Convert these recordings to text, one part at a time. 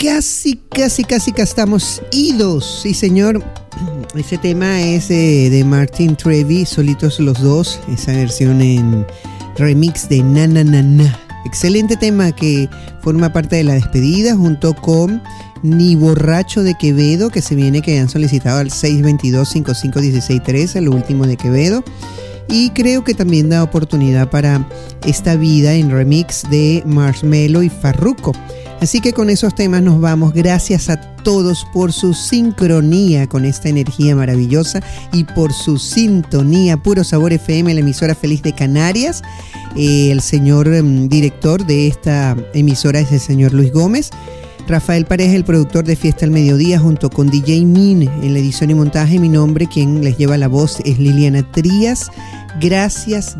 casi estamos idos. Sí, señor. Ese tema es de Martin Trevi, solitos los dos. Esa versión en remix de Na Na Na Na. Excelente tema que forma parte de la despedida junto con Ni Borracho de Quevedo, que se viene, que han solicitado al 622-5516-13, lo último de Quevedo. Y creo que también da oportunidad para Esta Vida en remix de Marshmello y Farruko. Así que con esos temas nos vamos. Gracias a todos por su sincronía con esta energía maravillosa y por su sintonía. Puro Sabor FM, la emisora feliz de Canarias. El señor director de esta emisora es el señor Luis Gómez. Rafael Pareja, el productor de Fiesta al Mediodía, junto con DJ Min en la edición y montaje. Mi nombre, quien les lleva la voz, es Liliana Trías. Gracias.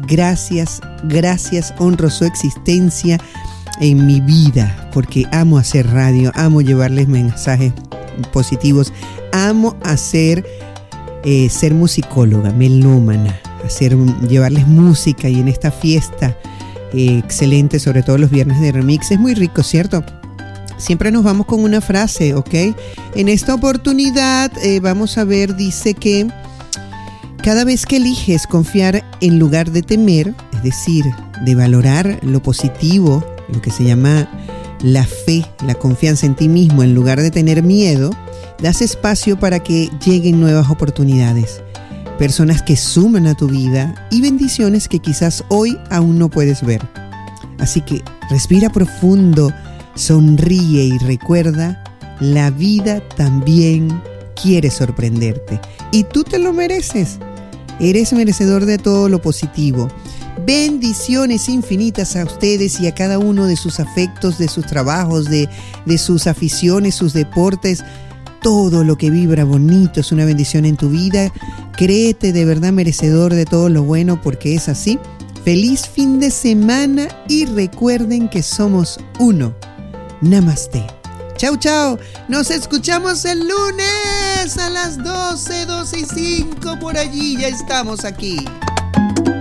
Honro su existencia en mi vida, porque amo hacer radio, amo llevarles mensajes positivos, amo ser musicóloga, melómana, llevarles música, y en esta fiesta excelente, sobre todo los viernes de remix, es muy rico, ¿cierto? Siempre nos vamos con una frase, ¿ok? En esta oportunidad vamos a ver, dice que cada vez que eliges confiar en lugar de temer, es decir, de valorar lo positivo, lo que se llama la fe, la confianza en ti mismo, en lugar de tener miedo, das espacio para que lleguen nuevas oportunidades, personas que suman a tu vida y bendiciones que quizás hoy aún no puedes ver. Así que respira profundo, sonríe y recuerda, la vida también quiere sorprenderte y tú te lo mereces. Eres merecedor de todo lo positivo. Bendiciones infinitas a ustedes y a cada uno de sus afectos, de sus trabajos, de sus aficiones, sus deportes. Todo lo que vibra bonito es una bendición en tu vida. Créete de verdad merecedor de todo lo bueno, porque es así. Feliz fin de semana y recuerden que somos uno. Namaste. Chau. Nos escuchamos el lunes a las 12:05 por allí. Ya estamos aquí.